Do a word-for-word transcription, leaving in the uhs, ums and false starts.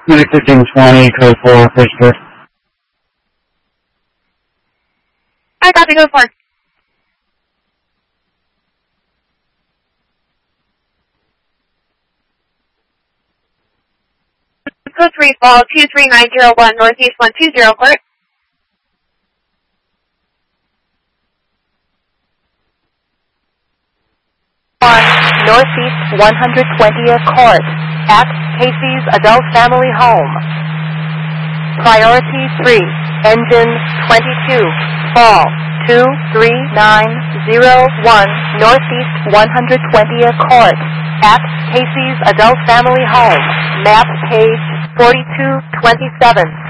Unit fifteen twenty, code four, Christopher. I got to go for. Code three, fall two three nine zero one, Northeast one two zero, clear. On Northeast one hundred twentieth Court at Casey's Adult Family Home. Priority three, engine twenty-two, fall two three nine zero one, Northeast one hundred twentieth Court at Casey's Adult Family Home. Map page forty-two twenty-seven.